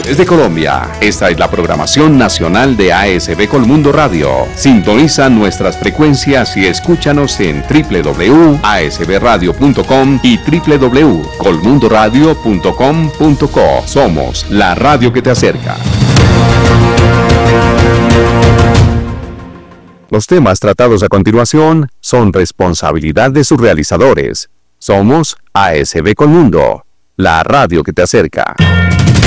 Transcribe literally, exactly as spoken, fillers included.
Desde Colombia, esta es la programación nacional de A S B Colmundo Radio. Sintoniza nuestras frecuencias y escúchanos en doble u doble u doble u punto a s b radio punto com y doble u doble u doble u punto colmundo radio punto com punto co. Somos la radio que te acerca. Los temas tratados a continuación son responsabilidad de sus realizadores. Somos A S B Colmundo, la radio que te acerca.